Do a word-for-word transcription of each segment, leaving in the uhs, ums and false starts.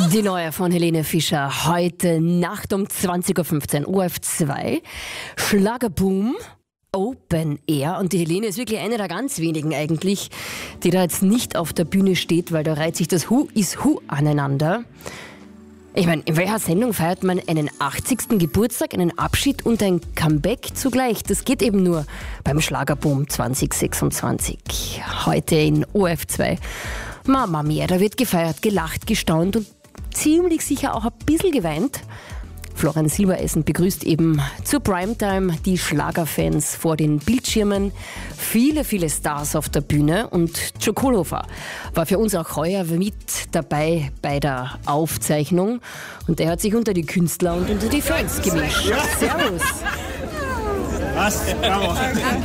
Die neue von Helene Fischer, heute Nacht um zwanzig Uhr fünfzehn, O R F zwei, Schlagerboom, Open Air. Und die Helene ist wirklich eine der ganz wenigen eigentlich, die da jetzt nicht auf der Bühne steht, weil da reiht sich das Who is Who aneinander. Ich meine, in welcher Sendung feiert man einen achtzigsten Geburtstag, einen Abschied und ein Comeback zugleich? Das geht eben nur beim Schlagerboom zwanzig sechsundzwanzig. Heute in O R F zwei. Mama mia, da wird gefeiert, gelacht, gestaunt und ziemlich sicher auch ein bisschen geweint. Florian Silbereisen begrüßt eben zur Primetime die Schlagerfans vor den Bildschirmen. Viele, viele Stars auf der Bühne und Joe Kohlhofer war für uns auch heuer mit dabei bei der Aufzeichnung. Und der hat sich unter die Künstler und unter die Fans gemischt. Servus! Was? Bravo.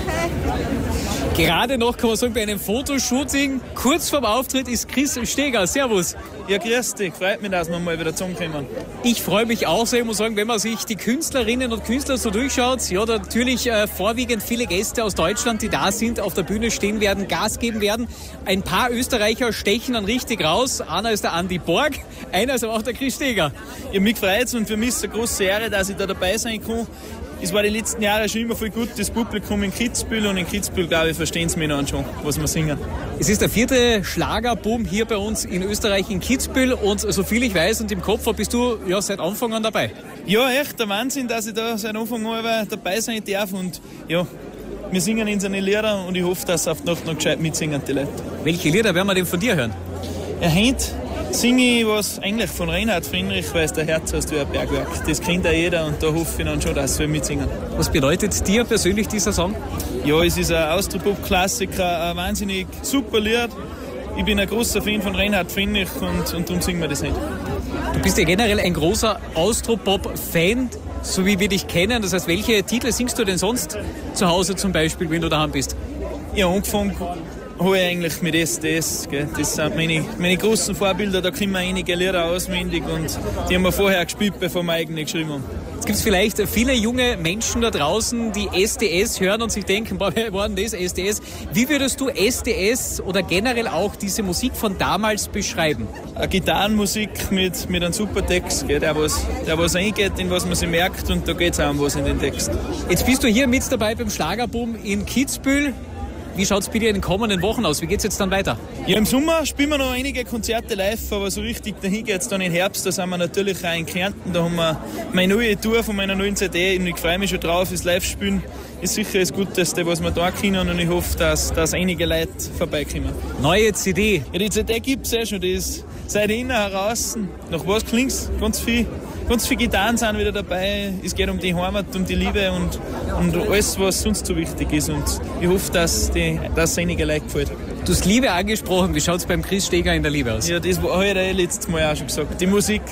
Gerade noch, kann man sagen, bei einem Fotoshooting, kurz vorm Auftritt, ist Chris Steger. Servus. Ja, grüß dich. Freut mich, dass wir mal wieder zusammenkommen. Ich freue mich auch sehr. Ich muss sagen, wenn man sich die Künstlerinnen und Künstler so durchschaut, ja, da natürlich äh, vorwiegend viele Gäste aus Deutschland, die da sind, auf der Bühne stehen werden, Gas geben werden. Ein paar Österreicher stechen dann richtig raus. Einer ist der Andi Borg, einer ist aber auch der Chris Steger. Ja, mich freut es und für mich ist es eine große Ehre, dass ich da dabei sein kann. Es war die letzten Jahre schon immer voll gut, das Publikum in Kitzbühel, und in Kitzbühel, glaube ich, verstehen sie mich dann schon, was wir singen. Es ist der vierte Schlagerboom hier bei uns in Österreich in Kitzbühel, und so viel ich weiß und im Kopf habe, bist du ja seit Anfang an dabei. Ja, echt, der Wahnsinn, dass ich da seit Anfang an dabei sein darf, und ja, wir singen in seine Lieder und ich hoffe, dass auf die Nacht noch gescheit mitsingen, die Leute. Welche Lieder werden wir denn von dir hören? Ja, heute singe ich was eigentlich von Reinhard Friedrich, weil es der Herz hast wie ein Bergwerk. Das kennt ja jeder, und da hoffe ich dann schon, dass wir mitsingen. Was bedeutet dir persönlich dieser Song? Ja, es ist ein Austropop-Klassiker, ein wahnsinnig super Lied. Ich bin ein großer Fan von Reinhard Friedrich, und, und darum singen wir das nicht. Du bist ja generell ein großer Austropop-Fan, so wie wir dich kennen. Das heißt, welche Titel singst du denn sonst zu Hause zum Beispiel, wenn du daheim bist? Ja, angefangen habe ich eigentlich mit S D S. Gell. Das sind meine, meine großen Vorbilder, da kommen einige Lieder auswendig, und die haben wir vorher gespielt, bevor wir eigene geschrieben haben. Jetzt gibt es vielleicht viele junge Menschen da draußen, die S D S hören und sich denken, boah, wer war denn das S D S? Wie würdest du S D S oder generell auch diese Musik von damals beschreiben? Eine Gitarrenmusik mit, mit einem super Text, gell, der, was, der was eingeht, in was man sich merkt, und da geht es auch um was in den Text. Jetzt bist du hier mit dabei beim Schlagerboom in Kitzbühel. Wie schaut es bei dir in den kommenden Wochen aus? Wie geht es jetzt dann weiter? Ja, im Sommer spielen wir noch einige Konzerte live, aber so richtig dahin geht es dann im Herbst. Da sind wir natürlich auch in Kärnten. Da haben wir meine neue Tour von meiner neuen C D, und ich freue mich schon drauf, das Live-Spielen ist sicher das Guteste, was wir da können, und ich hoffe, dass, dass einige Leute vorbeikommen. Neue C D? Ja, die C D gibt es ja schon, die ist seit innen heraus. Nach was klingt es? Ganz viel. Ganz viele Gitarren sind wieder dabei. Es geht um die Heimat, um die Liebe und, und alles, was sonst so wichtig ist. Und ich hoffe, dass die, dass einige Leute gefällt. Du hast Liebe angesprochen. Wie schaut es beim Chris Steger in der Liebe aus? Ja, das habe ich dir letztes Mal auch schon gesagt. Die Musik.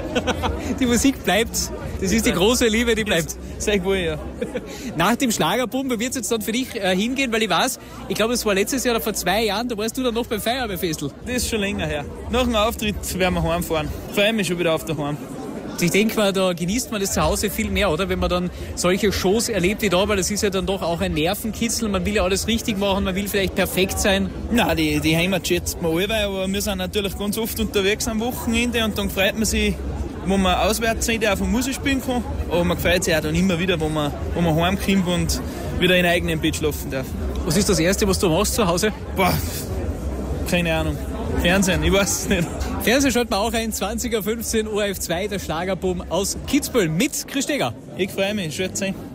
Die Musik bleibt. Das ist die große Liebe, die bleibt. Sag wohl, ja. Nach dem Schlagerboom, wo wird es jetzt dann für dich äh, hingehen? Weil ich weiß, ich glaube, es war letztes Jahr oder vor zwei Jahren, da warst du dann noch beim Feuerwehrfestl. Das ist schon länger her. Nach dem Auftritt werden wir heimfahren. Freue mich schon wieder auf daheim. Ich denke mal, da genießt man das zu Hause viel mehr, oder? Wenn man dann solche Shows erlebt wie da, weil das ist ja dann doch auch ein Nervenkitzel. Man will ja alles richtig machen, man will vielleicht perfekt sein. Nein, die, die Heimat schätzt man alle, aber wir sind natürlich ganz oft unterwegs am Wochenende, und dann freut man sich, wo man auswärts nicht auf der Musik spielen kann. Aber man freut sich auch dann immer wieder, wo man, wo man heimkommt und wieder in eigenem Bett schlafen darf. Was ist das Erste, was du machst zu Hause? Boah, keine Ahnung. Fernsehen, ich weiß es nicht. Fernsehen schaut man auch ein, zwanzig Uhr fünfzehn, O R F zwei, der Schlagerboom aus Kitzbühel mit Chris Steger. Ich freue mich, schön zu sehen.